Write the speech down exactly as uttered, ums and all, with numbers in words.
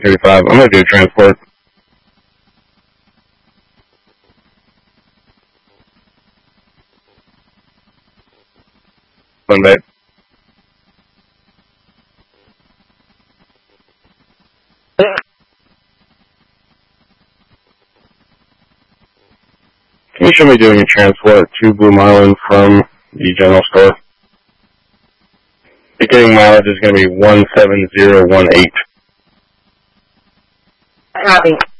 thirty-five. I'm going to do a transport. Monday. Can you show me doing a transport to Bloom Island from the general store? Beginning mileage is going to be one seven zero one eight. Copy.